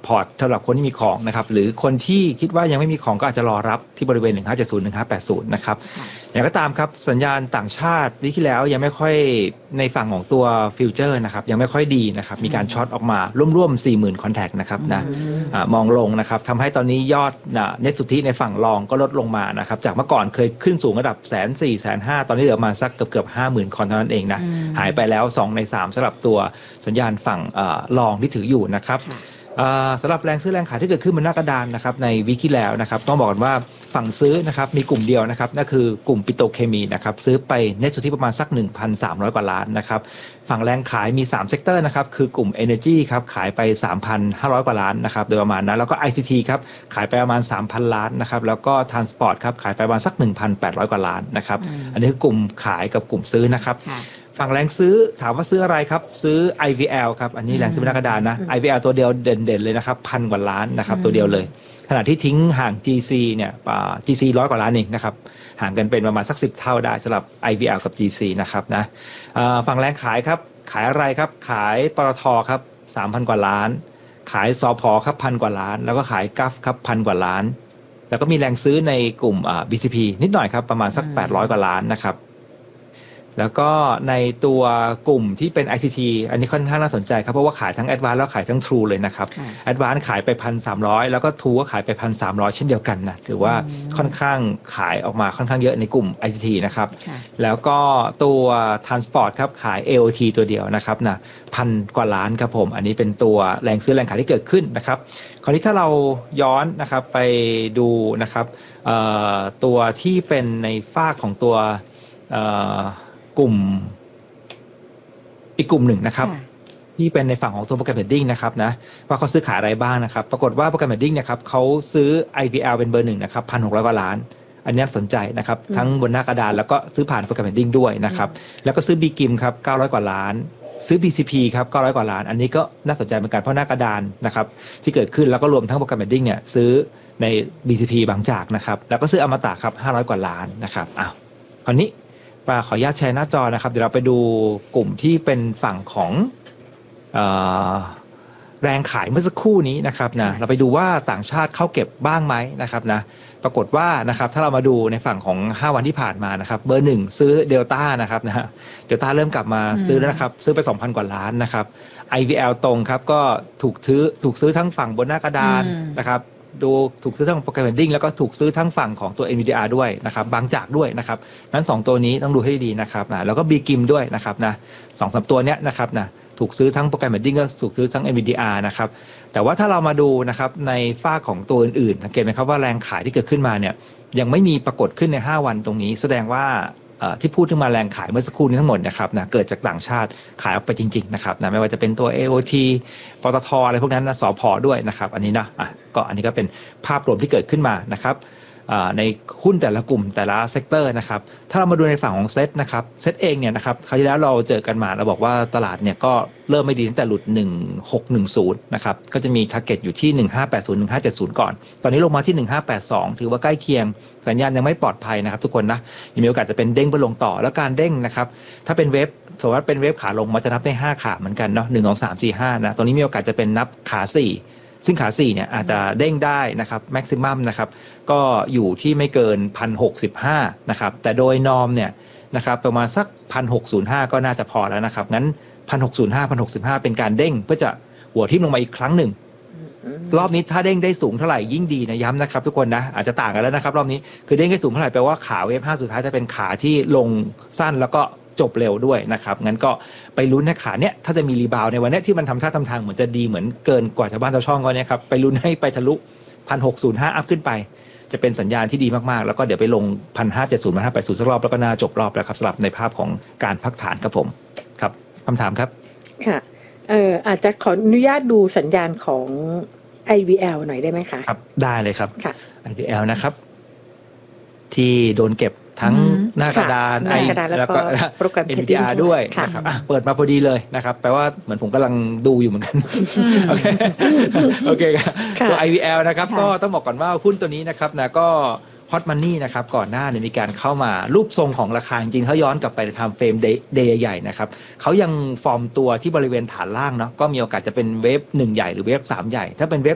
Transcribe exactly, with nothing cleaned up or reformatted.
พอร์ตสำหรับคนที่มีของนะครับหรือคนที่คิดว่ายังไม่มีของก็อาจจะรอรับที่บริเวณหนึ่งห้าเจ็ดศูนย์ หนึ่งห้าแปดศูนย์นะครับอย่างก็ตามครับสัญญาณต่างชาติที่แล้วยังไม่ค่อยในฝั่งของตัวฟิวเจอร์นะครับยังไม่ค่อยดีนะครับมีการช็อตออกมาร่วมๆ สี่หมื่น คอนแทคนะครับนะมองลงนะครับทำให้ตอนนี้ยอดเน็ตสุทธิในฝั่งรองก็ลดลงมานะครับจากเมื่อก่อนเคยขึ้นสูงระดับแสนสี่แสนห้าตอนนี้เหลือมาสักเกือบเกือบห้าหมื่นคอนเท่านั้นเองนะหายไปแล้วสองในสามสำหรับตัวสัญญาณฝั่งรองที่ถืออยู่นะครับสำหรับแรงซื้อแรงขายที่เกิดขึ้นบนหน้ากระดานนะครับในวิกที่แล้วนะครับต้องบอกกันว่าฝั่งซื้อนะครับมีกลุ่มเดียวนะครับนั่นคือกลุ่มปิโตรเคมีนะครับซื้อไปเน็ตสุทธิประมาณสัก หนึ่งพันสามร้อย กว่าล้านนะครับฝั่งแรงขายมีสามเซกเตอร์นะครับคือกลุ่ม Energy ครับขายไป สามพันห้าร้อย กว่าล้านนะครับโดยประมาณนั้นแล้วก็ ไอ ซี ที ครับขายไปประมาณ สามพัน ล้านนะครับแล้วก็ Transport ครับขายไปประมาณสัก หนึ่งพันแปดร้อย กว่าล้านนะครับอันนี้คือกลุ่มขายกับกลุ่มซื้อนะครับฝั่งแรงซื้อถามว่าซื้ออะไรครับซื้อ ไอ วี แอล ครับอันนี้แรงซื้อบนหน้ากระดานนะ ไอ วี แอล ตัวเดียวเด่นๆเลยนะครับพันกว่าล้านนะครับตัวเดียวเลยขณะที่ทิ้งห่าง จี ซี เนี่ย จี ซี ร้อยกว่าล้านเองนะครับห่างกันเป็นประมาณสักสิบเท่าได้สำหรับ ไอ วี แอล กับ จี ซี นะครับนะฝั่งแรงขายครับขายอะไรครับขายปตทครับ สามพัน กว่าล้านขายสผครับพันกว่าล้านแล้วก็ขายกัฟครับพันกว่าล้านแล้วก็มีแรงซื้อในกลุ่ม บี ซี พี นิดหน่อยครับประมาณสักแปดร้อยกว่าล้านนะครับแล้วก็ในตัวกลุ่มที่เป็น ไอ ซี ที อันนี้ค่อนข้างน่าสนใจครับเพราะว่าขายทั้ง Advance แล้วขายทั้ง True เลยนะครับ Advance ขายไป หนึ่งพันสามร้อย แล้วก็ True ก็ขายไป หนึ่งพันสามร้อย เช่นเดียวกันนะถือว่าค่อนข้างขายออกมาค่อนข้างเยอะในกลุ่ม ไอ ซี ที นะครับแล้วก็ตัว Transport ครับขาย เอ โอ ที ตัวเดียวนะครับนะพันกว่าล้านครับผมอันนี้เป็นตัวแรงซื้อแรงขายที่เกิดขึ้นนะครับคราวนี้ถ้าเราย้อนนะครับไปดูนะครับตัวที่เป็นในฝากของตัวกลุ่มอีกกลุ่มหนึ่งนะครับที่เป็นในฝั่งของตัวโปรแกรมเทรดดิ้งนะครับนะว่าเขาซื้อขายอะไรบ้างนะครับปรากฏว่าโปรแกรมเทรดดิ้งนะครับเขาซื้อ ไอ วี แอล เป็นเบอร์หนึ่งนะครับ หนึ่งพันหกร้อย กว่าล้านอันนี้สนใจนะครับทั้งบนหน้ากระดานแล้วก็ซื้อผ่านโปรแกรมเทรดดิ้งด้วยนะครับแล้วก็ซื้อ บี กิม ครับเก้าร้อยกว่าล้านซื้อ บี ซี พี ครับเก้าร้อยกว่าล้านอันนี้ก็น่าสนใจเหมือนกันเพราะหน้ากระดานนะครับที่เกิดขึ้นแล้วก็รวมทั้งโปรแกรมเทรดดิ้งเนี่ยซื้อใน บี ซี พี บางจากนะครับแล้วก็ซื้ออมตะครับห้าร้อยกว่าล้านนะครับอ้าวคราวนี้ขออนุญาตแชร์หน้าจอนะครับเดี๋ยวเราไปดูกลุ่มที่เป็นฝั่งของเอ่อแรงขายเมื่อสักครู่นี้นะครับนะเราไปดูว่าต่างชาติเข้าเก็บบ้างไหมนะครับนะปรากฏว่านะครับถ้าเรามาดูในฝั่งของห้าวันที่ผ่านมานะครับเบอร์หนึ่งซื้อเดลต้านะครับนะเดลต้าเริ่มกลับมาซื้อแล้วนะครับซื้อไป สองพัน กว่าล้านนะครับ ไอ วี แอล ตรงครับก็ถูกซื้อถูกซื้อทั้งฝั่งบนหน้ากระดานนะครับดูถูกซื้อทั้งโปรแกรมเทรดดิ้งแล้วก็ถูกซื้อทั้งฝั่งของตัว เอ็น วี ดี อาร์ ด้วยนะครับบางจากด้วยนะครับนั้นสองตัวนี้ต้องดูให้ดีนะครับนะแล้วก็ บี กิม ด้วยนะครับนะ สองสาม ตัวเนี้ยนะครับนะถูกซื้อทั้งโปรแกรมเทรดดิ้งก็ถูกซื้อทั้ง เอ็น วี ดี อาร์ นะครับแต่ว่าถ้าเรามาดูนะครับในฝ้าของตัวอื่นๆสังเกตไหมครับว่าแรงขายที่เกิดขึ้นมาเนี่ยยังไม่มีปรากฏขึ้นในห้าวันตรงนี้แสดงว่าที่พูดถึงมาแรงขายเมื่อสักครู่นี้ทั้งหมดนะครับนะเกิดจากต่างชาติขายออกไปจริงๆนะครับนะไม่ว่าจะเป็นตัว เอ โอ ที ปตทอะไรพวกนั้นนะสผด้วยนะครับอันนี้นะอ่ะก็อันนี้ก็เป็นภาพรวมที่เกิดขึ้นมานะครับในหุ้นแต่ละกลุ่มแต่ละเซกเตอร์นะครับถ้าเรามาดูในฝั่งของเซตนะครับเซตเองเนี่ยนะครับคราวที่แล้วเราเจอกันมาเราบอกว่าตลาดเนี่ยก็เริ่มไม่ดีตั้งแต่หลุดหนึ่งหกหนึ่งศูนย์นะครับก็จะมีทาร์เก็ตอยู่ที่หนึ่งห้าแปดศูนย์ หนึ่งห้าเจ็ดศูนย์ก่อนตอนนี้ลงมาที่หนึ่งห้าแปดสองถือว่าใกล้เคียงสัญญาณยังไม่ปลอดภัยนะครับทุกคนนะยังมีโอกาสจะเป็นเด้งไปลงต่อแล้วการเด้งนะครับถ้าเป็นเวฟสมมติว่าเป็นเวฟขาลงมันจะนับได้ห้าขาเหมือนกันเนาะหนึ่ง สอง สาม สี่ ห้านะตรงนี้มีโอกาสจะเป็นนับขาสี่ซึ่งขาสี่เนี่ยอาจจะเด้งได้นะครับแม็กซิมัมนะครับก็อยู่ที่ไม่เกิน หนึ่งพันหกสิบห้า นะครับแต่โดยนอร์มเนี่ยนะครับประมาณสัก หนึ่งพันหกร้อยห้า ก็น่าจะพอแล้วนะครับงั้น หนึ่งพันหกร้อยห้า หนึ่งพันหกสิบห้า เป็นการเด้งเพื่อจะหัวทิ่มลงมาอีกครั้งหนึ่งรอบนี้ถ้าเด้งได้สูงเท่าไหร่ยิ่งดีนะย้ำนะครับทุกคนนะอาจจะต่างกันแล้วนะครับรอบนี้คือเด้งได้สูงเท่าไหร่แปลว่าขาเวฟห้าสุดท้ายจะเป็นขาที่ลงสั้นแล้วก็จบเร็วด้วยนะครับงั้นก็ไปลุ้นในขาเนี้ยถ้าจะมีรีบาวในวันนี้ที่มันทำท่าทำทางเหมือนจะดีเหมือนเกินกว่าชาวบ้านชาวช่องก็เนี่ยครับไปลุ้นให้ไปทะลุ หนึ่งพันหกร้อยห้า อัพขึ้นไปจะเป็นสัญญาณที่ดีมากๆแล้วก็เดี๋ยวไปลง หนึ่งพันห้าร้อยเจ็ดสิบ หนึ่งพันห้าร้อยแปดสิบ สักรอบแล้วก็น่าจบรอบแล้วครับสำหรับในภาพของการพักฐานครับผมครับคำถามครับค่ะเอ่ออาจจะขออนุญาตดูสัญญาณของ ไอ วี แอล หน่อยได้ไหมคะครับได้เลยครับค่ะไอ วี แอล นะครับที่โดนเก็บทั้งหน้ากระดานไอแล้วก็ เอ็น วี ดี อาร์ ด้วยนะครับเปิดมาพอดีเลยนะครับแปลว่าเหมือนผมกำลังดูอยู่เหมือนกันโอเคโอเคตัว ไอ วี แอล นะครับก็ต้องบอกก่อนว่าหุ้นตัวนี้นะครับนะก็ฮอตมันนี่นะครับก่อนหน้าเนี่ยมีการเข้ามารูปทรงของราคาจริงๆเขาย้อนกลับไปในไทม์เฟรมเดย์ใหญ่นะครับเขายังฟอร์มตัวที่บริเวณฐานล่างเนาะก็มีโอกาสจะเป็นเวฟหนึ่งใหญ่หรือเวฟสามใหญ่ถ้าเป็นเวฟ